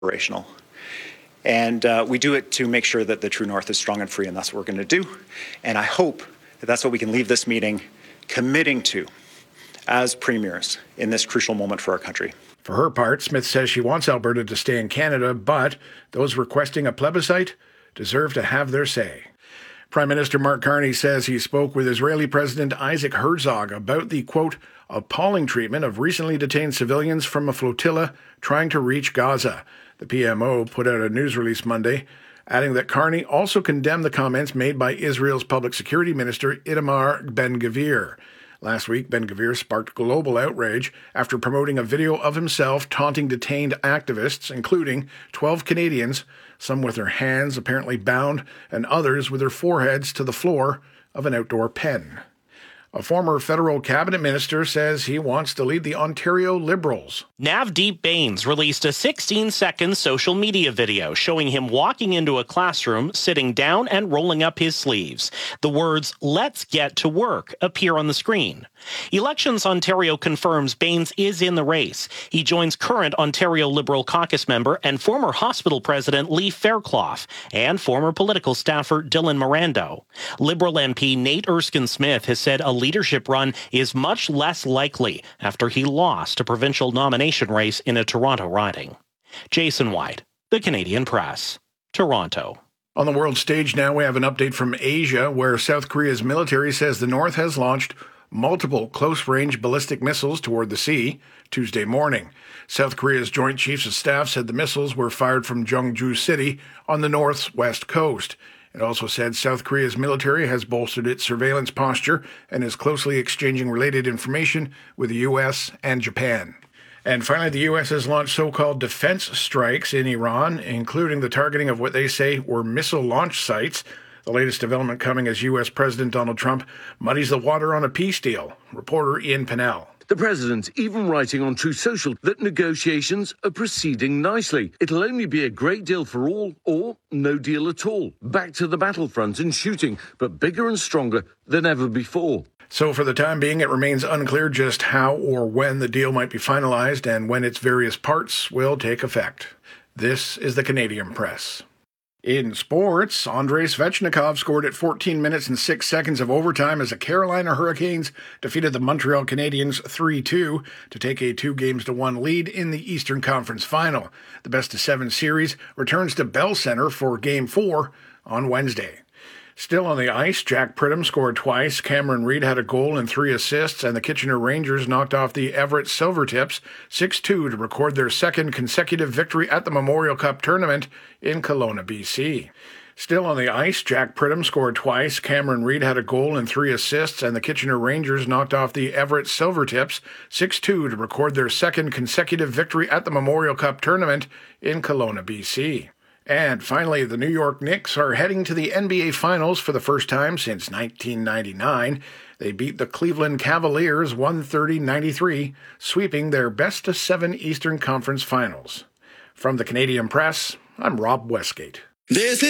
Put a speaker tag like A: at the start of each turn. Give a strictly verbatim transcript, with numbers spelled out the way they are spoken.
A: operational. And uh, we do it to make sure that the True North is strong and free, and that's what we're going to do. And I hope that that's what we can leave this meeting committing to as premiers in this crucial moment for our country.
B: For her part, Smith says she wants Alberta to stay in Canada, but those requesting a plebiscite deserve to have their say. Prime Minister Mark Carney says he spoke with Israeli President Isaac Herzog about the, quote, appalling treatment of recently detained civilians from a flotilla trying to reach Gaza. The P M O put out a news release Monday, adding that Carney also condemned the comments made by Israel's Public Security Minister Itamar Ben-Gvir. Last week, Ben-Gvir sparked global outrage after promoting a video of himself taunting detained activists, including twelve Canadians, some with their hands apparently bound and others with their foreheads to the floor of an outdoor pen. A former federal cabinet minister says he wants to lead the Ontario Liberals.
C: Navdeep Bains released a sixteen-second social media video showing him walking into a classroom, sitting down and rolling up his sleeves. The words, "Let's get to work," appear on the screen. Elections Ontario confirms Bains is in the race. He joins current Ontario Liberal caucus member and former hospital president Lee Fairclough and former political staffer Dylan Mirando. Liberal M P Nate Erskine-Smith has said a leadership run is much less likely after he lost a provincial nomination race in a Toronto riding. Jason White, The Canadian Press, Toronto.
B: On the world stage now, we have an update from Asia, where South Korea's military says the North has launched multiple close-range ballistic missiles toward the sea Tuesday morning. South Korea's Joint Chiefs of Staff said the missiles were fired from Jeongju City on the North's west coast. It also said South Korea's military has bolstered its surveillance posture and is closely exchanging related information with the U S and Japan. And finally, the U S has launched so-called defense strikes in Iran, including the targeting of what they say were missile launch sites. The latest development coming as U S President Donald Trump muddies the water on a peace deal. Reporter Ian Pennell.
D: The president even writing on Truth Social that negotiations are proceeding nicely. It'll only be a great deal for all or no deal at all. Back to the battlefront and shooting, but bigger and stronger than ever before.
B: So for the time being, it remains unclear just how or when the deal might be finalized and when its various parts will take effect. This is the Canadian Press. In sports, Andrei Svechnikov scored at fourteen minutes and six seconds of overtime as the Carolina Hurricanes defeated the Montreal Canadiens three two to take a two games to one lead in the Eastern Conference Final. The best-of-seven series returns to Bell Center for Game four on Wednesday. Still on the ice, Jack Pridham scored twice, Cameron Reid had a goal and three assists, and the Kitchener Rangers knocked off the Everett Silvertips six two to record their second consecutive victory at the Memorial Cup tournament in Kelowna, B C. Still on the ice, Jack Pridham scored twice, Cameron Reid had a goal and three assists, and the Kitchener Rangers knocked off the Everett Silvertips six two to record their second consecutive victory at the Memorial Cup tournament in Kelowna, B C. And finally, the New York Knicks are heading to the N B A Finals for the first time since nineteen ninety-nine. They beat the Cleveland Cavaliers one thirty to ninety-three, sweeping their best-of-seven Eastern Conference Finals. From the Canadian Press, I'm Rob Westgate.
E: This is